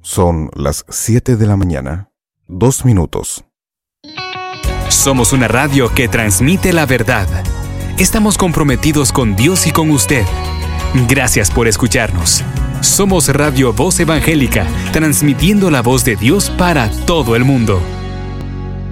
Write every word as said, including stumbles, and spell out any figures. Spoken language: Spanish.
Son las siete de la mañana, dos minutos. Somos una radio que transmite la verdad. Estamos comprometidos con Dios y con usted. Gracias por escucharnos. Somos Radio Voz Evangélica, transmitiendo la voz de Dios para todo el mundo.